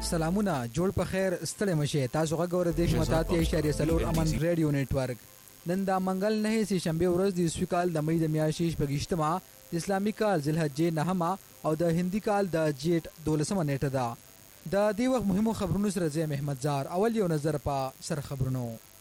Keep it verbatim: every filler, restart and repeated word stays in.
سلامونه جوړ په خیر ستړي مشه تاسو غوړ د دې متاتي اشاریه سلور امن ریډیو نتورک نن دا منګل نه سي شنبه ورځ د سویکال د مې د میاشتې پګشتما د اسلامي کال ذلحجه نهمه او د هندي کال د جیټ دولسمه نیټه ده د دې وخت مهمو خبرونو سره زه محمد زار اول یو نظر په سر خبرونو